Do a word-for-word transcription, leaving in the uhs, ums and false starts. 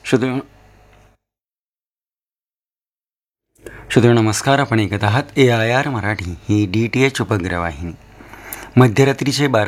श्रोते श्रोते नमस्कार. आपण ऐकत आहात ए I R Marathi he D T H उपग्रह वाहिनी. मध्यरात्रीचे बारा